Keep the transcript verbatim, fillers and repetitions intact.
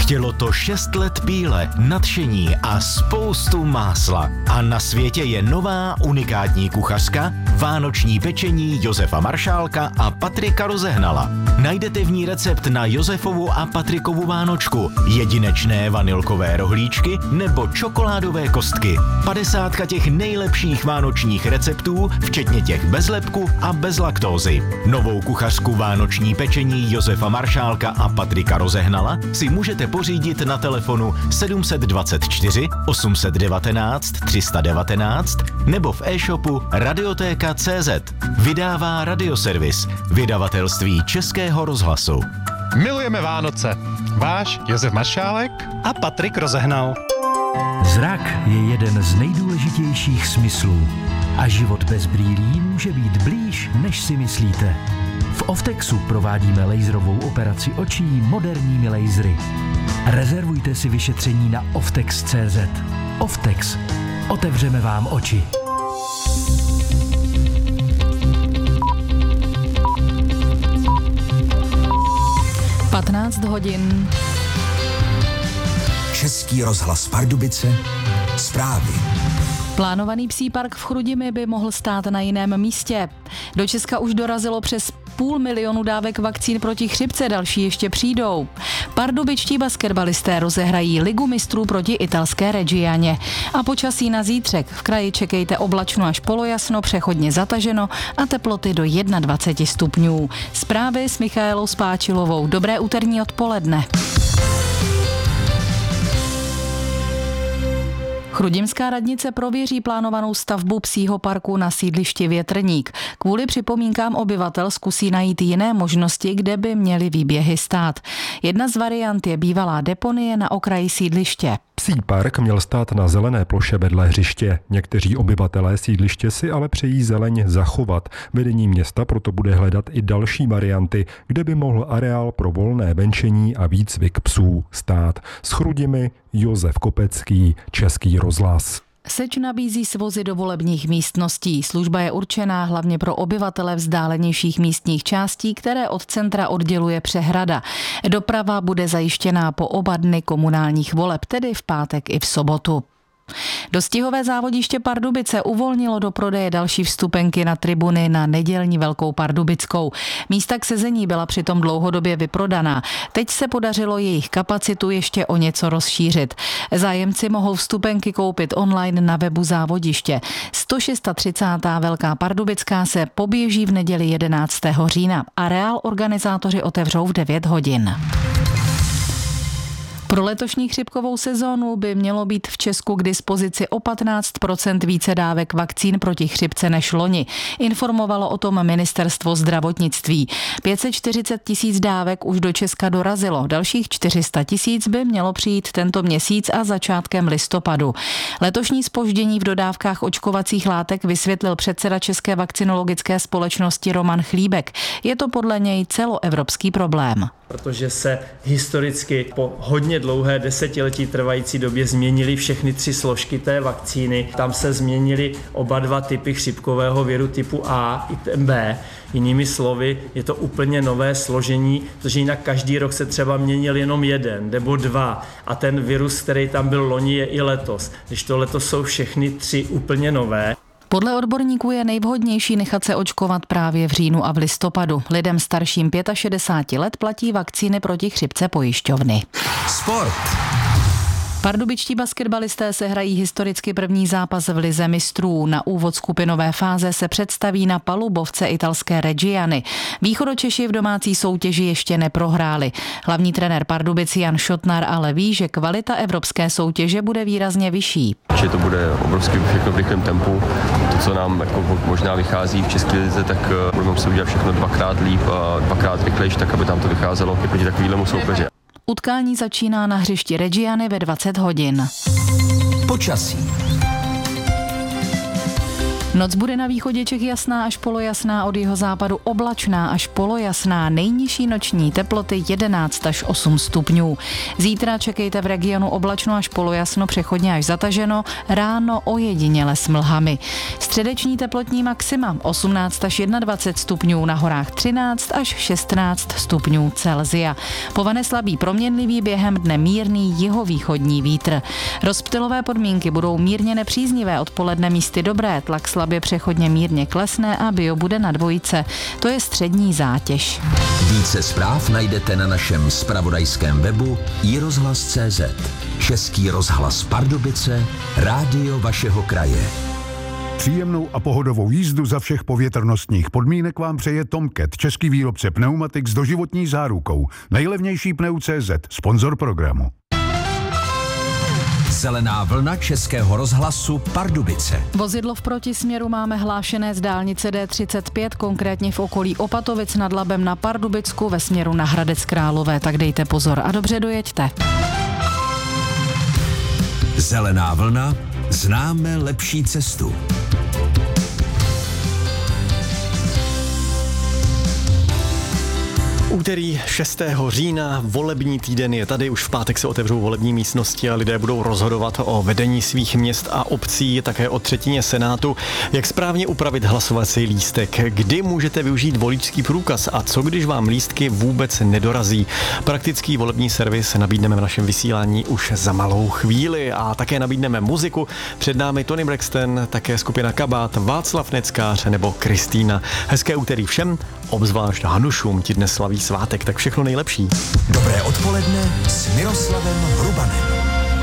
Chtělo to šest let píle, nadšení a spoustu másla. A na světě je nová unikátní kuchařka, vánoční pečení Josefa Maršálka a Patrika Rozehnala. Najdete v ní recept na Josefovu a Patrikovu vánočku, jedinečné vanilkové rohlíčky nebo čokoládové kostky. Padesátka těch nejlepších vánočních receptů, včetně těch bez lepku a bez laktózy. Novou kuchařku vánoční pečení Josefa Maršálka a Patrika Rozehnala si můžete pořídit na telefonu sedm dvacet čtyři osm set devatenáct tři sta devatenáct nebo v e-shopu radiotéka tečka cé zet. Vydává Radioservis, vydavatelství Českého rozhlasu. Milujeme Vánoce. Váš Josef Maršálek a Patrik Rozehnal. Zrak je jeden z nejdůležitějších smyslů a život bez brýlí může být blíž, než si myslíte. V Oftexu provádíme laserovou operaci očí moderními lasery. Rezervujte si vyšetření na oftex tečka cé zet. Oftex. Otevřeme vám oči. patnáct hodin. Český rozhlas Pardubice. Zprávy. Plánovaný psí park v Chrudimi by mohl stát na jiném místě. Do Česka už dorazilo přes půl milionu dávek vakcín proti chřipce, další ještě přijdou. Pardubičtí basketbalisté rozehrají ligu mistrů proti italské Reggianě. A počasí na zítřek. V kraji čekejte oblačno až polojasno, přechodně zataženo a teploty do dvacet jedna stupňů. Zprávy s Michaelou Spáčilovou. Dobré úterní odpoledne. Chrudimská radnice prověří plánovanou stavbu psího parku na sídlišti Větrník. Kvůli připomínkám obyvatel zkusí najít jiné možnosti, kde by měly výběhy stát. Jedna z variant je bývalá deponie na okraji sídliště. Psí park měl stát na zelené ploše vedle hřiště. Někteří obyvatelé sídliště si ale přejí zeleň zachovat. Vedení města proto bude hledat i další varianty, kde by mohl areál pro volné venčení a výcvik psů stát. S Chrudimi Josef Kopecký, Český rozhlas. Seč nabízí svozy do volebních místností. Služba je určená hlavně pro obyvatele vzdálenějších místních částí, které od centra odděluje přehrada. Doprava bude zajištěná po oba dny komunálních voleb, tedy v pátek i v sobotu. Dostihové závodiště Pardubice uvolnilo do prodeje další vstupenky na tribuny na nedělní Velkou Pardubickou. Místa k sezení byla přitom dlouhodobě vyprodaná. Teď se podařilo jejich kapacitu ještě o něco rozšířit. Zájemci mohou vstupenky koupit online na webu závodiště. sto třicátá šestá Velká Pardubická se poběží v neděli jedenáctého října. Areál organizátoři otevřou v devět hodin. Pro letošní chřipkovou sezónu by mělo být v Česku k dispozici o patnáct procent více dávek vakcín proti chřipce než loni. Informovalo o tom ministerstvo zdravotnictví. pět set čtyřicet tisíc dávek už do Česka dorazilo. Dalších čtyři sta tisíc by mělo přijít tento měsíc a začátkem listopadu. Letošní zpoždění v dodávkách očkovacích látek vysvětlil předseda České vakcinologické společnosti Roman Chlíbek. Je to podle něj celoevropský problém. Protože se historicky po hodně dlouhé desetiletí trvající době změnily všechny tři složky té vakcíny. Tam se změnily oba dva typy chřipkového viru typu A i ten B. Jinými slovy, je to úplně nové složení, protože jinak každý rok se třeba měnil jenom jeden nebo dva a ten virus, který tam byl loni, je i letos. Když to letos jsou všechny tři úplně nové. Podle odborníků je nejvhodnější nechat se očkovat právě v říjnu a v listopadu. Lidem starším šedesáti pěti let platí vakcíny proti chřipce pojišťovny. Sport. Pardubičtí basketbalisté se hrají historicky první zápas v lize mistrů. Na úvod skupinové fáze se představí na palubovce italské Reggiany. Východočeši v domácí soutěži ještě neprohráli. Hlavní trenér Pardubic Jan Šotnar ale ví, že kvalita evropské soutěže bude výrazně vyšší. Že to bude obrovský všechno v rychlém tempu. To, co nám jako možná vychází v české lize, tak budeme muset udělat všechno dvakrát líp a dvakrát rychlejš, tak aby tam to vycházelo i proti takovému soupeři. Utkání začíná na hřišti Reggiany ve dvacet hodin. Počasí. Noc bude na východě Čech jasná až polojasná, od jihozápadu oblačná až polojasná, nejnižší noční teploty jedenáct až osm stupňů. Zítra čekejte v regionu oblačno až polojasno, přechodně až zataženo, ráno ojediněle s mlhami. Středeční teplotní maxima osmnáct až dvacet jedna stupňů, na horách třináct až šestnáct stupňů Celsia. Povane slabý proměnlivý, během dne mírný jihovýchodní vítr. Rozptylové podmínky budou mírně nepříznivé, odpoledne místy dobré, tlak slabě přechodně mírně klesne a bio bude na dvojce. To je střední zátěž. Více zpráv najdete na našem zpravodajském webu i rozhlas tečka cé zet. Český rozhlas Pardubice, rádio vašeho kraje. Příjemnou a pohodovou jízdu za všech povětrnostních podmínek vám přeje Tomcat, český výrobce pneumatik s doživotní zárukou. Nejlevnější pneu tečka cé zet, sponzor programu. Zelená vlna Českého rozhlasu Pardubice. Vozidlo v protisměru máme hlášené z dálnice D třicet pět, konkrétně v okolí Opatovic nad Labem na Pardubicku ve směru na Hradec Králové, tak dejte pozor a dobře dojeďte. Zelená vlna, známe lepší cestu. Úterý šestého října, volební týden je tady, už v pátek se otevřou volební místnosti a lidé budou rozhodovat o vedení svých měst a obcí, také o třetině senátu. Jak správně upravit hlasovací lístek, kdy můžete využít voličský průkaz a co když vám lístky vůbec nedorazí. Praktický volební servis nabídneme v našem vysílání už za malou chvíli a také nabídneme muziku. Před námi Tony Braxton, také skupina Kabát, Václav Neckář nebo Kristýna. Hezké úterý všem, obzvlášť Hanušům, ti dnes slaví svátek, tak všechno nejlepší. Dobré odpoledne s Miroslavem Hrubanem.